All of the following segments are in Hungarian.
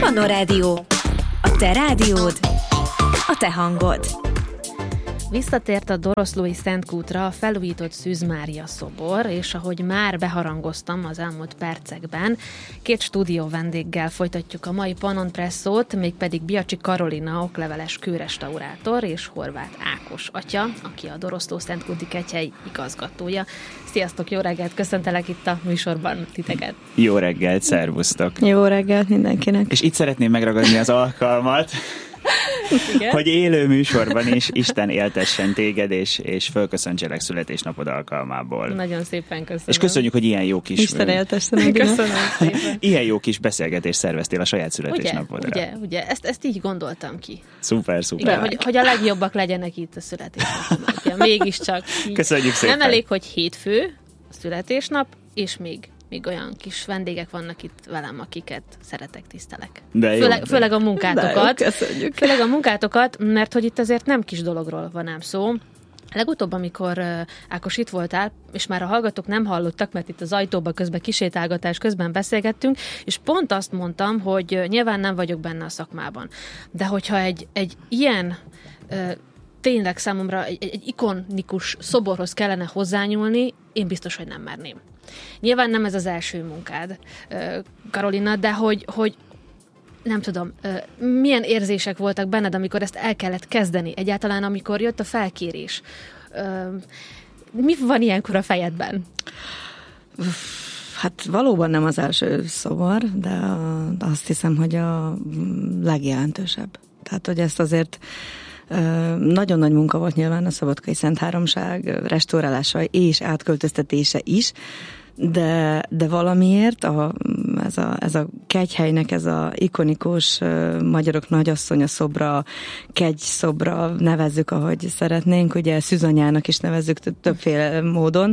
Manna Rádió. A te rádiód, a te hangod. Visszatért a Doroszlói Szentkútra a felújított Szűz Mária szobor, és ahogy már beharangoztam az elmúlt percekben, két stúdió vendéggel folytatjuk a mai Pannonpresszót, mégpedig Biacsi Karolina, okleveles kőrestaurátor, és Horváth Ákos atya, aki a Doroszló Szentkúti Kegyhely igazgatója. Sziasztok, jó reggelt, köszöntelek itt a műsorban titeket. Jó reggelt, szervusztok! Jó reggelt mindenkinek! És itt szeretném megragadni az alkalmat, igen? Hogy élő műsorban is Isten éltessen téged, és fölköszöntselek születésnapod alkalmából. Nagyon szépen köszönöm. És köszönjük, hogy ilyen jó kis... Isten éltessen. Köszönöm szépen. Ilyen jó kis beszélgetést szerveztél a saját születésnapodra. Ugye. Ezt így gondoltam ki. Szuper. Igen, hogy a legjobbak legyenek itt a születésnapon. Mégiscsak így. Köszönjük szépen. Nem elég, hogy hétfő a születésnap, és még olyan kis vendégek vannak itt velem, akiket szeretek, tisztelek. Főleg a munkátokat. Főleg a munkátokat, mert hogy itt azért nem kis dologról van ám szó. Legutóbb, amikor Ákos itt voltál, és már a hallgatók nem hallottak, mert itt az ajtóba közben kisétálgatás közben beszélgettünk, és pont azt mondtam, hogy nyilván nem vagyok benne a szakmában. De hogyha egy ilyen... tényleg számomra egy ikonikus szoborhoz kellene hozzányúlni, én biztos, hogy nem merném. Nyilván nem ez az első munkád, Karolina, de hogy nem tudom, milyen érzések voltak benned, amikor ezt el kellett kezdeni? Egyáltalán, amikor jött a felkérés. Mi van ilyenkor a fejedben? Hát valóban nem az első szobor, de azt hiszem, hogy a legjelentősebb. Tehát, hogy ezt azért nagyon nagy munka volt nyilván a Szabadkai Szent Háromság restaurálása és átköltöztetése is, de valamiért ez a kegyhelynek ez a ikonikus magyarok nagyasszonya szobra, kegy szobra nevezzük, ahogy szeretnénk, ugye szűzanyának is nevezzük többféle módon.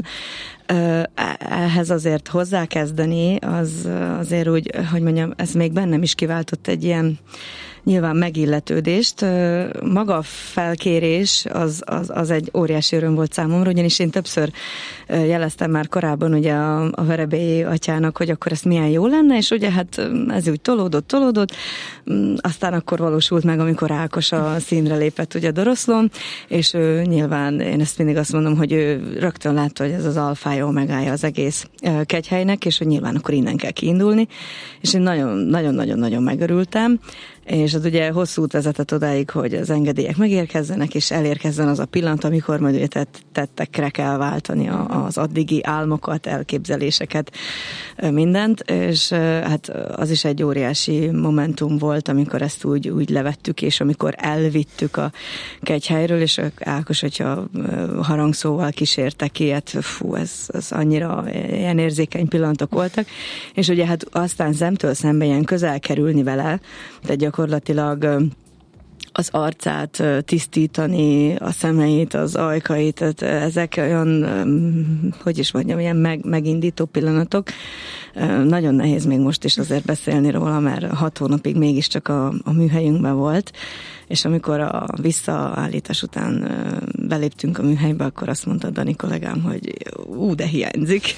Ehhez azért hozzákezdeni, az azért úgy, hogy mondjam, ez még bennem is kiváltott egy ilyen nyilván megilletődést. Maga a felkérés az egy óriási öröm volt számomra, ugyanis én többször jeleztem már korábban ugye a Verebélyi atyának, hogy akkor ez milyen jó lenne, és ugye hát ez úgy tolódott, aztán akkor valósult meg, amikor Ákos a színre lépett ugye Doroszlón, és ő nyilván, én ezt mindig azt mondom, hogy ő rögtön látta, hogy ez az alfája, omegája az egész Kegyhelynek, és hogy nyilván akkor innen kell kiindulni, és én nagyon-nagyon megörültem, és az ugye hosszú út vezetett odáig, hogy az engedélyek megérkezzenek, és elérkezzen az a pillanat, amikor majd ugye tettekre kell váltani az addigi álmokat, elképzeléseket, mindent, és hát az is egy óriási momentum volt, amikor ezt úgy levettük, és amikor elvittük a Kegyhelyről, és Ákos, hogyha harangszóval kísérte ki, hát ez annyira ilyen érzékeny pillanatok voltak, és ugye hát aztán szemtől szembe ilyen közel kerülni vele, tehát gyakorlatilag az arcát tisztítani, a szemeit, az ajkait, tehát ezek olyan, hogy is mondjam, ilyen megindító pillanatok. Nagyon nehéz még most is azért beszélni róla, mert 6 hónapig mégiscsak a műhelyünkben volt, és amikor a visszaállítás után beléptünk a műhelybe, akkor azt mondta Dani kollégám, hogy de hiányzik.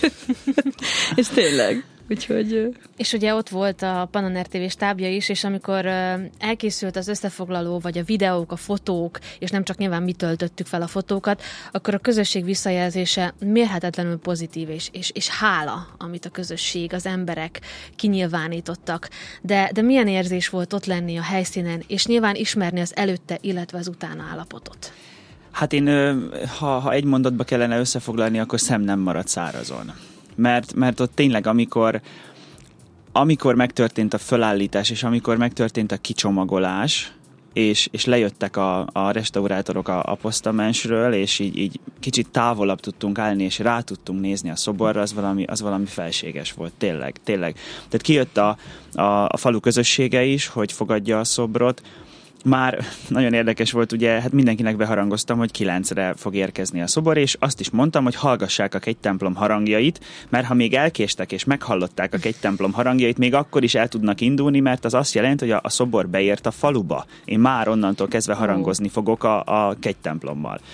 És tényleg. Úgyhogy... És ugye ott volt a Pannon RTV stábja is, és amikor elkészült az összefoglaló, vagy a videók, a fotók, és nem csak nyilván mi töltöttük fel a fotókat, akkor a közösség visszajelzése mérhetetlenül pozitív, és hála, amit a közösség, az emberek kinyilvánítottak. De milyen érzés volt ott lenni a helyszínen, és nyilván ismerni az előtte, illetve az utána állapotot? Hát én, ha egy mondatba kellene összefoglalni, akkor szem nem marad szárazon. Mert ott tényleg, amikor megtörtént a fölállítás, és amikor megtörtént a kicsomagolás, és lejöttek a restaurátorok a posztamensről, és így kicsit távolabb tudtunk állni, és rá tudtunk nézni a szoborra, az valami felséges volt, tényleg. Tehát kijött a falu közössége is, hogy fogadja a szobrot. Már nagyon érdekes volt, ugye, hát mindenkinek beharangoztam, hogy 9-re fog érkezni a szobor, és azt is mondtam, hogy hallgassák a kegytemplom harangjait, mert ha még elkéstek és meghallották a kegytemplom harangjait, még akkor is el tudnak indulni, mert az azt jelenti, hogy a szobor beért a faluba. Én már onnantól kezdve harangozni fogok a kegytemplommal.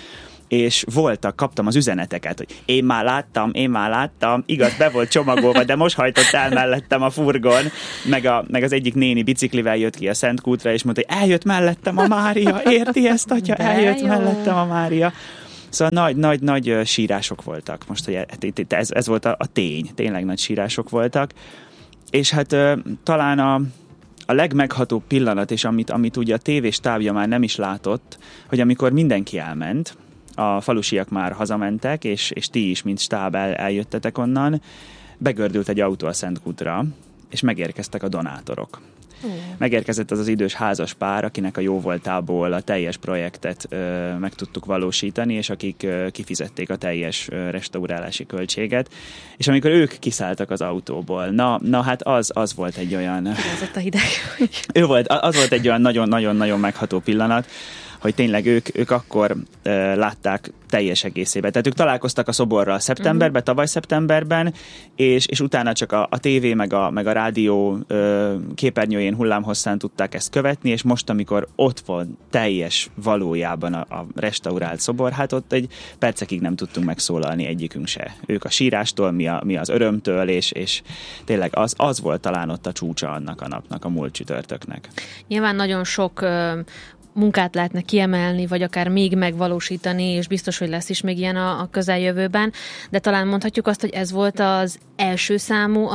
és kaptam az üzeneteket, hogy én már láttam, igaz, be volt csomagolva, de most hajtott el mellettem a furgon, meg az egyik néni biciklivel jött ki a Szentkútra, és mondta, hogy eljött mellettem a Mária, érti ezt, atya? Eljött mellettem a Mária. Szóval nagy sírások voltak. Most, hogy ez volt a tény, tényleg nagy sírások voltak. És hát talán a legmeghatóbb pillanat, és amit ugye a tévéstábja már nem is látott, hogy amikor mindenki elment, a falusiak már hazamentek, és ti is, mint stáb eljöttetek onnan, begördült egy autó a Szentkútra, és megérkeztek a donátorok. Megérkezett az idős házas pár, akinek a jóvoltából a teljes projektet meg tudtuk valósítani, és akik kifizették a teljes restaurálási költséget. És amikor ők kiszálltak az autóból, na hát az volt egy olyan... Az ott a hideg. Az volt egy olyan nagyon-nagyon megható pillanat, hogy tényleg ők akkor látták teljes egészében. Tehát ők találkoztak a szoborral szeptemberben, tavaly szeptemberben, és utána csak a tévé meg a rádió képernyőjén hullámhosszán tudták ezt követni, és most, amikor ott van teljes valójában a restaurált szobor, hát ott egy percekig nem tudtunk megszólalni egyikünk se. Ők a sírástól, mi az örömtől, és tényleg az volt talán ott a csúcsa annak a napnak, a múlt csütörtöknek. Nyilván nagyon sok munkát lehetne kiemelni, vagy akár még megvalósítani, és biztos, hogy lesz is még ilyen a közeljövőben, de talán mondhatjuk azt, hogy ez volt az első számú,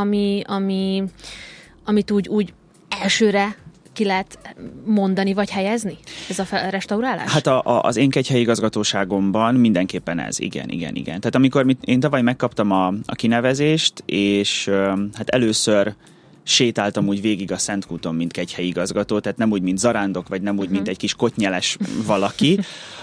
amit úgy elsőre ki lehet mondani, vagy helyezni? Ez a restaurálás? Hát az én kegyhelyi igazgatóságomban mindenképpen ez, igen. Tehát amikor én tavaly megkaptam a kinevezést, és hát először sétáltam úgy végig a Szentkúton, mint kegyhelyi igazgató, tehát nem úgy, mint zarándok, vagy nem úgy, mint egy kis kotnyeles valaki,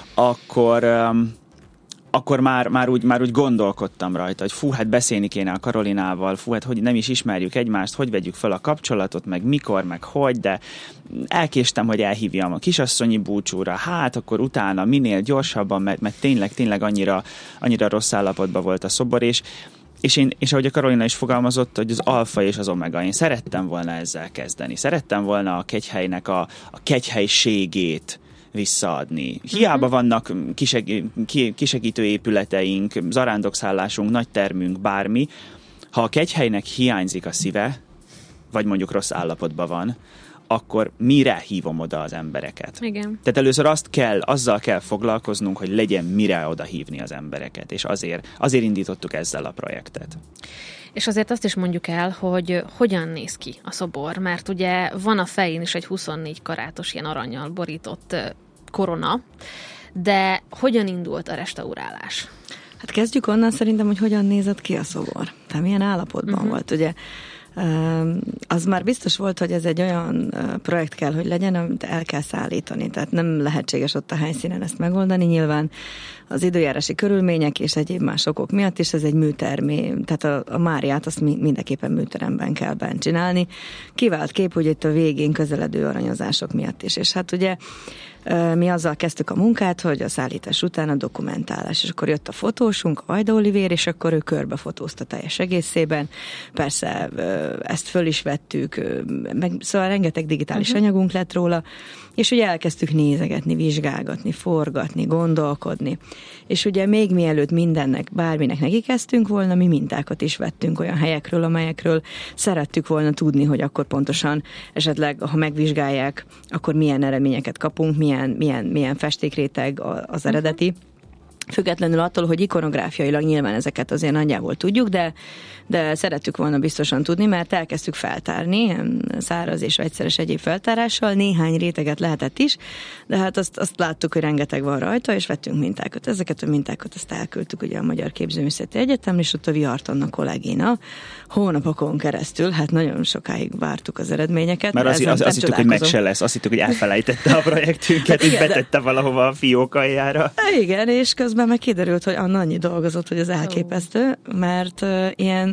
akkor már úgy gondolkodtam rajta, hogy hát beszélni kéne a Karolinával, hát hogy nem is ismerjük egymást, hogy vegyük fel a kapcsolatot, meg mikor, meg hogy, de elkéstem, hogy elhívjam a kisasszonyi búcsúra, hát akkor utána minél gyorsabban, mert tényleg annyira rossz állapotban volt a szobor, és ahogy a Karolina is fogalmazott, hogy az alfa és az omega. Én szerettem volna ezzel kezdeni. Szerettem volna a kegyhelynek a kegyhelységét visszaadni. Hiába vannak kisegítő épületeink, zarándokszállásunk, nagy termünk, bármi. Ha a kegyhelynek hiányzik a szíve, vagy mondjuk rossz állapotban van, akkor mire hívom oda az embereket? Igen. Tehát először azzal kell foglalkoznunk, hogy legyen mire oda hívni az embereket, és azért indítottuk ezzel a projektet. És azért azt is mondjuk el, hogy hogyan néz ki a szobor, mert ugye van a fején is egy 24 karátos ilyen arannyal borított korona, de hogyan indult a restaurálás? Hát kezdjük onnan szerintem, hogy hogyan nézett ki a szobor. Tehát milyen állapotban volt, ugye? Az már biztos volt, hogy ez egy olyan projekt kell, hogy legyen, amit el kell szállítani. Tehát nem lehetséges ott a helyszínen ezt megoldani. Nyilván az időjárási körülmények és egyéb más okok miatt is ez egy műtermé. Tehát a Máriát azt mindenképpen műteremben kell bent csinálni. Kivált kép, hogy itt a végén közeledő aranyozások miatt is. És hát ugye mi azzal kezdtük a munkát, hogy a szállítás után a dokumentálás, és akkor jött a fotósunk, Vajda Olivér, és akkor ő körbefotózta teljes egészében. Persze ezt föl is vettük, szóval rengeteg digitális anyagunk lett róla, és ugye elkezdtük nézegetni, vizsgálgatni, forgatni, gondolkodni. És ugye még mielőtt mindennek, bárminek neki kezdtünk volna, mi mintákat is vettünk olyan helyekről, amelyekről szerettük volna tudni, hogy akkor pontosan esetleg, ha megvizsgálják, akkor milyen eredményeket kapunk, milyen festékréteg az eredeti. Függetlenül attól, hogy ikonográfiailag nyilván ezeket azért nagyjából tudjuk, de szerettük volna biztosan tudni, mert elkezdtük feltárni, száraz és egyszeres egyéb feltárással, néhány réteget lehetett is, de hát azt láttuk, hogy rengeteg van rajta, és vettünk mintákat. Ezeket a mintákat azt elküldtük ugye a Magyar Képzőművészeti Egyetemre, és ott a Vihartonna kollégina hónapokon keresztül, hát nagyon sokáig vártuk az eredményeket. Mert azt hittük, hogy meg se lesz, azt hittük, hogy elfelejtette a projektünket, és betette valahova a fiók aljára. Igen, és közben meg kiderült, hogy Anna annyi dolgozott, hogy az elképesztő, mert ilyen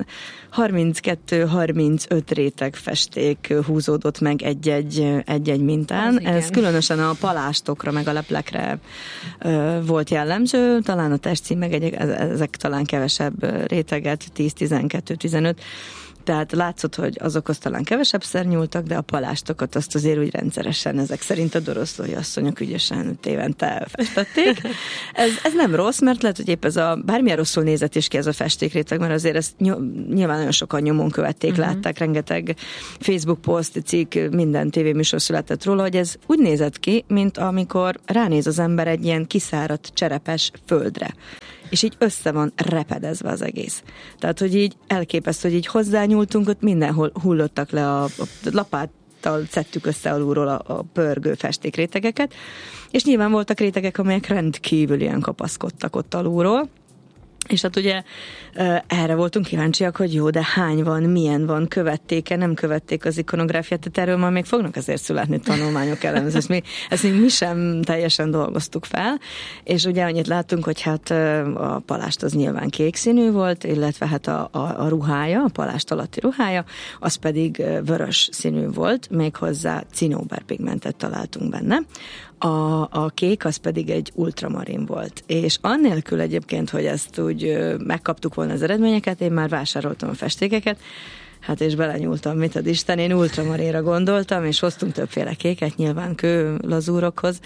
32-35 réteg festék húzódott meg egy-egy mintán. Ez különösen a palástokra, meg a leplekre volt jellemző, talán a testcím, meg ezek talán kevesebb réteget, 10-12-15. Tehát látszott, hogy azokhoz talán kevesebbszer nyúltak, de a palástokat azt azért úgy rendszeresen ezek szerint a doroszlói asszonyok ügyesen évente festették. Ez nem rossz, mert lehet, hogy épp ez bármilyen rosszul nézett is ki ez a festékréteg, mert azért ezt nyilván nagyon sokan nyomon követték, látták, rengeteg Facebook poszt, cikk, minden tévéműsor született róla, hogy ez úgy nézett ki, mint amikor ránéz az ember egy ilyen kiszáradt cserepes földre. És így össze van repedezve az egész. Tehát, hogy így elképesztő, hogy így hozzányúltunk, ott mindenhol hullottak le a lapáttal szedtük össze alulról a pörgő festékrétegeket, és nyilván voltak rétegek, amelyek rendkívül ilyen kapaszkodtak ott alulról, és hát ugye erre voltunk kíváncsiak, hogy jó, de hány van, milyen van, követték-e, nem követték az ikonográfiát, tehát erről már még fognak azért születni tanulmányok ellen, ezt még mi sem teljesen dolgoztuk fel, és ugye annyit láttunk, hogy hát a palást az nyilván kék színű volt, illetve hát a ruhája, a palást alatti ruhája, az pedig vörös színű volt, méghozzá cinóberpigmentet találtunk benne. A kék az pedig egy ultramarin volt. És annélkül egyébként, hogy ezt úgy megkaptuk volna az eredményeket, én már vásároltam a festékeket, hát és belenyúltam, mit ad Isten, én ultramarinra gondoltam, és hoztunk többféle kéket, nyilván kőlazúrokhoz,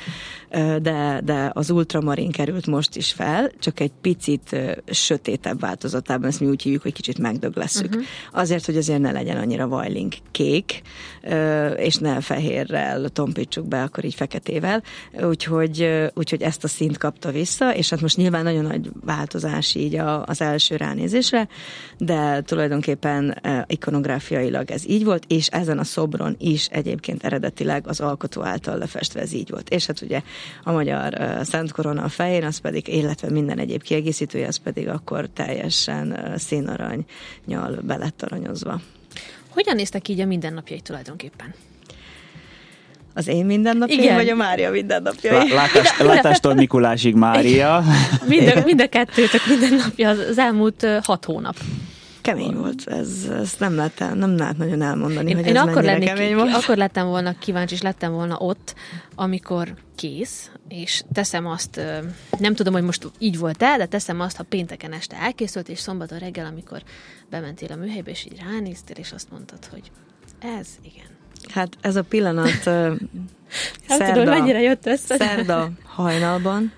de az ultramarin került most is fel, csak egy picit sötétebb változatában, ezt mi úgy hívjuk, hogy kicsit megdöglesszük. Azért, hogy azért ne legyen annyira vajling kék, és ne fehérrel tompítsuk be, akkor így feketével, úgyhogy ezt a színt kapta vissza, és hát most nyilván nagyon nagy változás így az első ránézésre, de tulajdonképpen ikonográfiailag ez így volt, és ezen a szobron is egyébként eredetileg az alkotó által lefestve ez így volt. És hát ugye a magyar Szent Korona a fején, az pedig, illetve minden egyéb kiegészítője, az pedig akkor teljesen színaranynyal be lett aranyozva. Hogyan néztek így a mindennapjai tulajdonképpen? Az én mindennapjaim, vagy a Mária mindennapjai? Látástól Mikulásig Mária. Mind a kettőtök mindennapja az elmúlt 6 hónap. Kemény volt, ezt nem lehet nagyon elmondani, hogy én ez akkor mennyire kemény volt. Akkor lettem volna kíváncsi, és lettem volna ott, amikor kész, és teszem azt, nem tudom, hogy most így volt-e, de teszem azt, ha pénteken este elkészült, és szombaton reggel, amikor bementél a műhelybe, és így ránéztél, és azt mondtad, hogy ez igen. Hát ez a pillanat mennyire jött össze. Szerda hajnalban,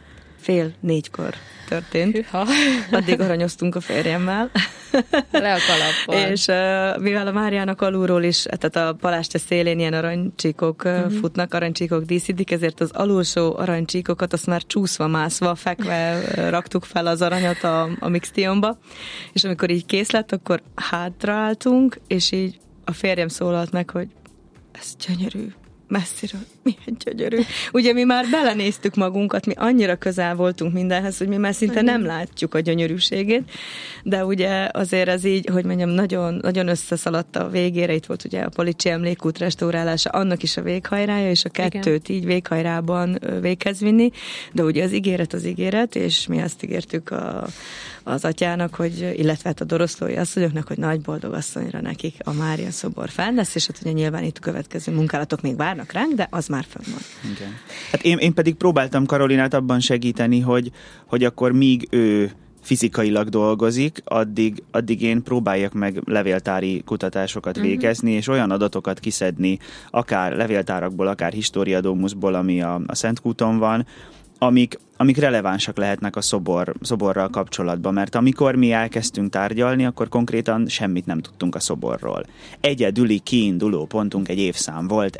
3:30 történt. Hűha. Addig aranyoztunk a férjemmel. Le a kalappal. És mivel a Máriának alulról is, tehát a palástja szélén ilyen aranycsíkok futnak, aranycsíkok díszítik, ezért az alulsó aranycsíkokat azt már csúszva-mászva, fekve raktuk fel az aranyat a mixtionba, és amikor így kész lett, akkor hátraálltunk, és így a férjem szólalt meg, hogy ez gyönyörű. Messziről, milyen gyönyörű. Ugye mi már belenéztük magunkat, mi annyira közel voltunk mindenhez, hogy mi már szinte nem látjuk a gyönyörűségét, de ugye azért ez így, hogy mondjam, nagyon, nagyon összeszaladt a végére, itt volt ugye a Policsi Emlékút restaurálása, annak is a véghajrája, és a kettőt így véghajrában véghez vinni, de ugye az ígéret, és mi azt ígértük az atyának, hogy, illetve hát a doroszlói asszonyoknak, hogy nagy boldog asszonyra nekik a Mária szobor fenn lesz, és hát ugye nyilván itt következő munkálatok még várnak ránk, de az már fenn van. Igen. Hát én pedig próbáltam Karolinát abban segíteni, hogy akkor míg ő fizikailag dolgozik, addig én próbáljak meg levéltári kutatásokat végezni, és olyan adatokat kiszedni, akár levéltárakból, akár Historiadomusból, ami a Szentkúton van, amik relevánsak lehetnek a szoborral kapcsolatban, mert amikor mi elkezdtünk tárgyalni, akkor konkrétan semmit nem tudtunk a szoborról. Egyedüli kiinduló pontunk egy évszám volt,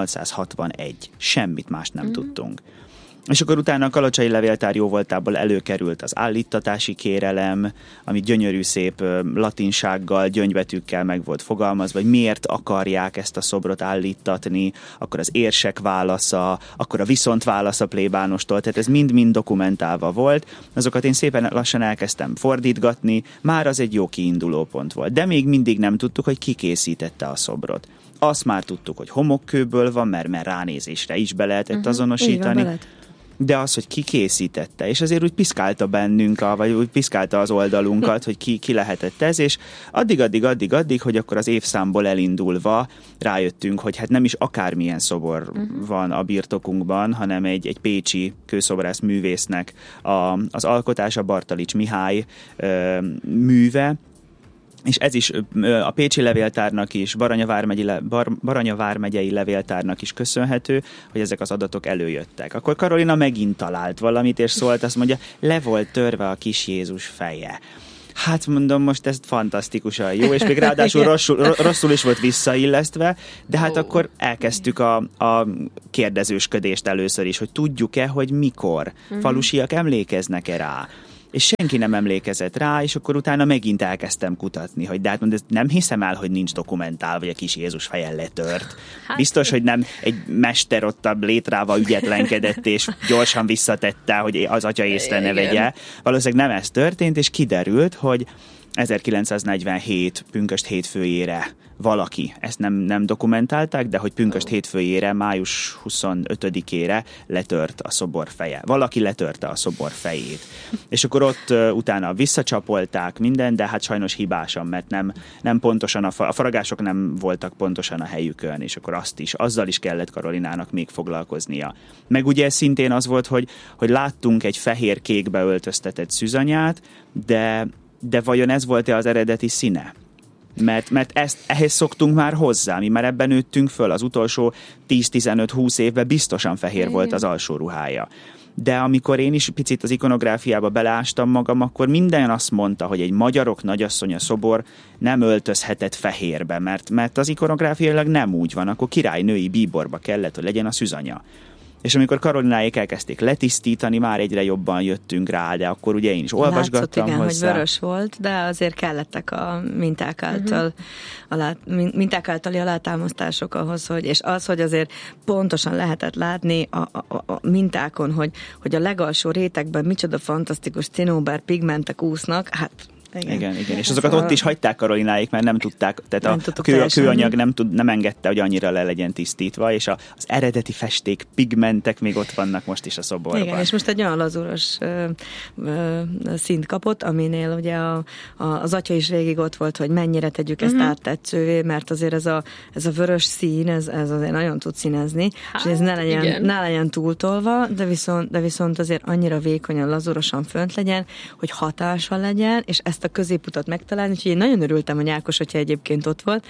1861. Semmit mást nem tudtunk. És akkor utána a kalocsai levéltár jóvoltából előkerült az állíttatási kérelem, ami gyönyörű szép latinsággal, gyöngybetűkkel meg volt fogalmazva, hogy miért akarják ezt a szobrot állítatni, akkor az érsek válasza, akkor a viszontválasz a plébánostól, tehát ez mind-mind dokumentálva volt. Azokat én szépen lassan elkezdtem fordítgatni, már az egy jó kiinduló pont volt. De még mindig nem tudtuk, hogy ki készítette a szobrot. Azt már tudtuk, hogy homokkőből van, mert ránézésre is be lehetett azonosítani. De az, hogy ki készítette, és azért úgy piszkálta bennünk, vagy úgy piszkálta az oldalunkat, hogy ki lehetett ez, és addig, hogy akkor az évszámból elindulva rájöttünk, hogy hát nem is akármilyen szobor van a birtokunkban, hanem egy pécsi kőszobrász művésznek az alkotása, Bartalics Mihály műve, és ez is a Pécsi Levéltárnak is, Baranya vármegyei Levéltárnak is köszönhető, hogy ezek az adatok előjöttek. Akkor Karolina megint talált valamit, és szólt, azt mondja, le volt törve a kis Jézus feje. Hát mondom, most ez fantasztikusan jó, és még ráadásul rosszul is volt visszaillesztve, de hát akkor elkezdtük a kérdezősködést először is, hogy tudjuk-e, hogy mikor. Falusiak emlékeznek-e rá? És senki nem emlékezett rá, és akkor utána megint elkezdtem kutatni, hogy de hát mondom, nem hiszem el, hogy nincs dokumentálva, hogy a kis Jézus fejen letört. Biztos, hogy nem egy mester ott a létrával ügyetlenkedett, és gyorsan visszatette, hogy az atya észre ne vegye. Valószínűleg nem ez történt, és kiderült, hogy 1947 pünkösd hétfőjére valaki, ezt nem dokumentálták, de hogy pünkösd hétfőjére, május 25-ére letört a szobor feje. Valaki letörte a szobor fejét. És akkor ott utána visszacsapolták minden, de hát sajnos hibásan, mert nem pontosan, a faragások nem voltak pontosan a helyükön, és akkor azzal is kellett Karolinának még foglalkoznia. Meg ugye szintén az volt, hogy láttunk egy fehér-kékbe öltöztetett szűzanyát, de vajon ez volt-e az eredeti színe? Mert ehhez szoktunk már hozzá, mi már ebben nőttünk föl, az utolsó 10-15-20 évben biztosan fehér volt az alsó ruhája. De amikor én is picit az ikonográfiába beleástam magam, akkor minden azt mondta, hogy egy magyarok nagyasszonya szobor nem öltözhetett fehérbe, mert az ikonográfiailag nem úgy van, akkor királynői bíborba kellett, hogy legyen a szűzanya. És amikor Karolináék elkezdték letisztítani, már egyre jobban jöttünk rá, de akkor ugye én is olvasgattam hozzá. Hogy vörös volt, de azért kellettek a minták általi alátámasztások ahhoz, és az, hogy azért pontosan lehetett látni a mintákon, hogy a legalsó rétegben micsoda fantasztikus cinóber pigmentek úsznak, hát igen. És azokat ott is hagyták Karolináék, mert nem tudták, tehát a kőanyag nem engedte, hogy annyira le legyen tisztítva, és az eredeti festék, pigmentek még ott vannak most is a szoborban. Igen, és most egy olyan lazuros szint kapott, aminél ugye az atya is végig ott volt, hogy mennyire tegyük ezt áttetszővé, mert azért ez a vörös szín, ez azért nagyon tud színezni, és ez ne legyen túltolva, de viszont azért annyira vékonyan, lazurosan fönt legyen, hogy hatása legyen, és ezt a középutat megtalálni, úgyhogy én nagyon örültem, hogy Ákos atya egyébként ott volt.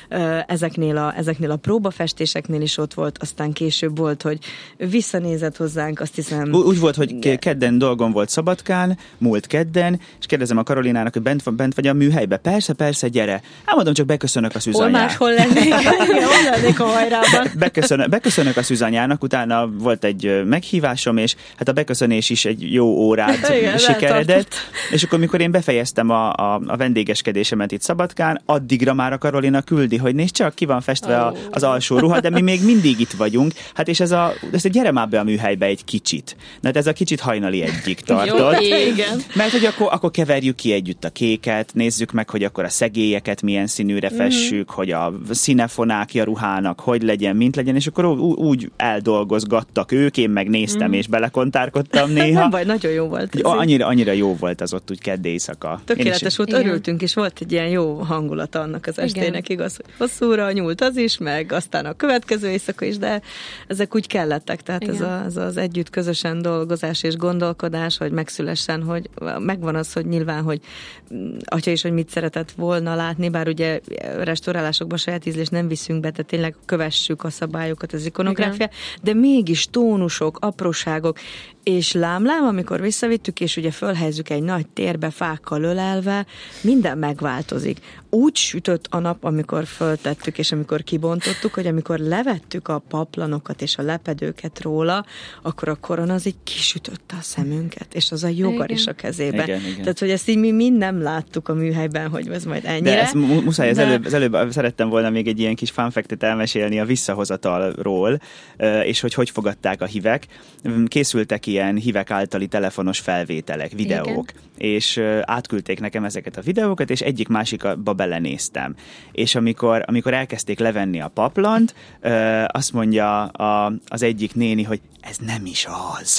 Ezeknél a próbafestéseknél is ott volt, aztán később volt, hogy visszanézett hozzánk, azt hiszem. Úgy volt, hogy kedden dolgom volt Szabadkán, múlt kedden, és kérdezem a Karolinának, hogy bent vagy a műhelybe. Persze, gyere. Mondom, csak beköszönök a szűzanyának. Hol máshol lennék? Hol lennék a hajrában? Beköszönök a szűzanyának, utána volt egy meghívásom, és hát a beköszönés is egy jó órát sikeredett, és akkor, mikor én befejeztem a vendégeskedésemet itt Szabadkán, addigra már a Karolina küldi, hogy nézd csak, ki van festve az alsó ruha, de mi még mindig itt vagyunk. Hát és ez gyere már be a műhelybe egy kicsit. Na, ez a kicsit hajnali egyik tartott. Jó, igen. Mert hogy akkor keverjük ki együtt a kéket, nézzük meg, hogy akkor a szegélyeket milyen színűre fessük, hogy a színefonákja ruhának hogy legyen, mint legyen, és akkor úgy eldolgozgattak ők, én meg néztem és belekontárkodtam néha. Nem baj, nagyon jó volt. Annyira jó volt az ott úgy kedd éjszaka. Tökéletes volt, örültünk, és volt egy ilyen jó hangulata annak az estének, igaz, hogy hosszúra nyúlt az is, meg aztán a következő éjszaka is, de ezek úgy kellettek, tehát ez az együtt közösen dolgozás és gondolkodás, hogy megszülessen, hogy megvan az, hogy nyilván, hogy atya is, hogy mit szeretett volna látni, bár ugye restaurálásokban saját ízlést nem viszünk be, tehát tényleg kövessük a szabályokat, az ikonográfia, de mégis tónusok, apróságok, és lámlám, amikor visszavittük, és ugye fölhelyezzük egy nagy térbe, fákkal ölelve, minden megváltozik. Úgy sütött a nap, amikor föltettük, és amikor kibontottuk, hogy amikor levettük a paplanokat és a lepedőket róla, akkor a korona az így kisütötte a szemünket, és az a jogar is a kezébe. Igen. Tehát, hogy ezt így mi mind nem láttuk a műhelyben, hogy ez majd ennyire. De ezt muszáj, az előbb szerettem volna még egy ilyen kis funfactet elmesélni a visszahozatalról, és hogy fogadták a hívek. Készültek ilyen hívek általi telefonos felvételek, videók, és átküldték nekem ezeket a videókat, és egyik-másikba belenéztem. És amikor elkezdték levenni a paplant, azt mondja az egyik néni, hogy ez nem is az.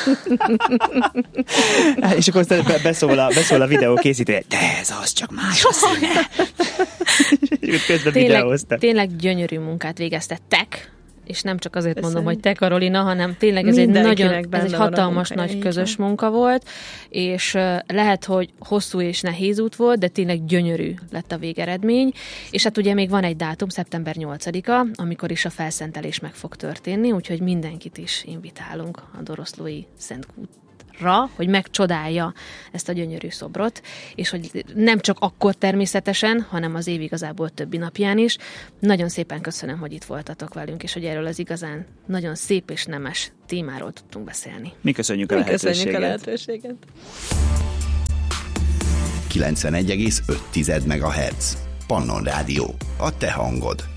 És akkor beszól a videó készítője, de ez az, csak más a színe. És közben videóztak. Tényleg gyönyörű munkát végeztettek. és nem csak azért mondom, hogy te, Karolina, hanem tényleg ez egy hatalmas nagy közös munka volt, és lehet, hogy hosszú és nehéz út volt, de tényleg gyönyörű lett a végeredmény, és hát ugye még van egy dátum, szeptember 8-a, amikor is a felszentelés meg fog történni, úgyhogy mindenkit is invitálunk a Doroszlói Szentkútra, hogy megcsodálja ezt a gyönyörű szobrot, és hogy nem csak akkor természetesen, hanem az év igazából többi napján is. Nagyon szépen köszönöm, hogy itt voltatok velünk, és hogy erről az igazán nagyon szép és nemes témáról tudtunk beszélni. Mi köszönjük a lehetőséget. 91,5 MHz. Pannon Rádió. A te hangod.